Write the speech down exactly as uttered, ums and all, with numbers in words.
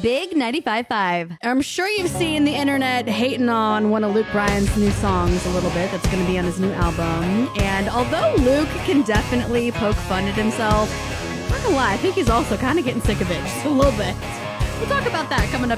Big ninety-five point five. I'm sure you've seen the internet hating on one of Luke Bryan's new songs a little bit. That's going to be on his new album. And although Luke can definitely poke fun at himself, I'm not going to lie, I think he's also kind of getting sick of it just a little bit. We'll talk about that coming up.